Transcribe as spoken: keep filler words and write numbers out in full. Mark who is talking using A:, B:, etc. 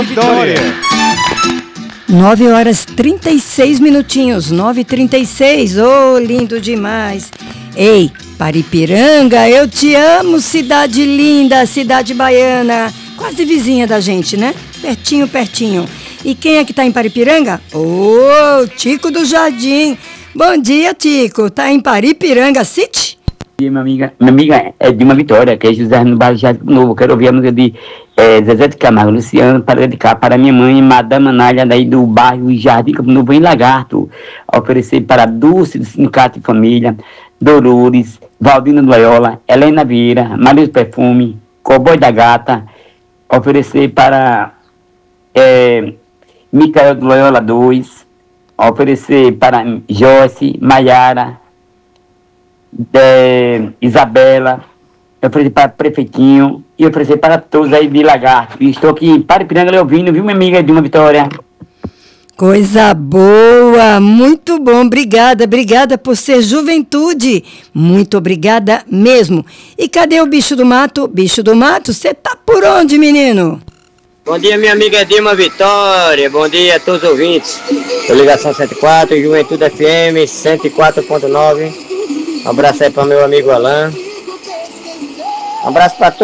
A: Vitória.
B: nove horas trinta e seis minutinhos, nove e trinta e seis, ô, oh, lindo demais. Ei, Paripiranga, eu te amo, cidade linda, cidade baiana, quase vizinha da gente, né? Pertinho, pertinho. E quem é que tá em Paripiranga? Ô, oh, Tico do Jardim. Bom dia, Tico, tá em Paripiranga City?
C: Minha amiga, minha amiga é Dilma Vitória, que é José no Bairro Jardim Novo. Quero ouvir a música de é, Zezé de Camargo, Luciano, para dedicar para minha mãe, Madame Anália, daí do bairro Jardim Campo Novo, em Lagarto. Oferecer para Dulce, do Sindicato de Família, Dolores, Valdina do Loyola, Helena Vieira, Maria do Perfume, Cowboy da Gata. Oferecer para é, Micael do Loyola dois. Oferecer para Joyce, Maiara, de Isabela, eu ofereci para Prefeitinho e ofereci para todos aí de Lagarto. E estou aqui em Paripiranga ouvindo, viu, minha amiga Dilma Vitória?
B: Coisa boa, muito bom, obrigada, obrigada por ser juventude, muito obrigada mesmo. E cadê o bicho do mato? Bicho do mato, você tá por onde, menino?
D: Bom dia, minha amiga Dilma Vitória, bom dia a todos os ouvintes. Tô ligação cento e quatro, Juventude F M cento e quatro ponto nove. Um abraço aí para meu amigo Alain. Um abraço para todos.